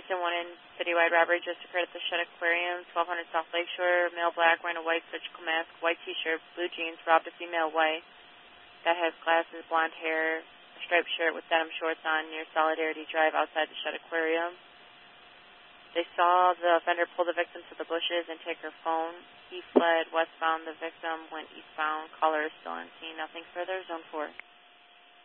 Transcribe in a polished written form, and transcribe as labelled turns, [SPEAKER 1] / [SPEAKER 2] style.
[SPEAKER 1] Innocent one in citywide robbery just occurred at the Shedd Aquarium, 1200 South Lakeshore. Male black, wearing a white surgical mask, white t-shirt, blue jeans, robbed a female white that has glasses, blonde hair, a striped shirt with denim shorts on near Solidarity Drive outside the Shedd Aquarium. They saw the offender pull the victim to the bushes and take her phone. He fled westbound. The victim went eastbound. Caller is still unseen. Nothing further. Zone 4.